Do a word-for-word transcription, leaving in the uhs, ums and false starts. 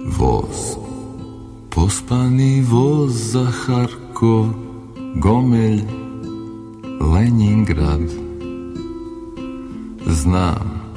Voz, pospani voz za Harkov, Gomelj, Leningrad. Znam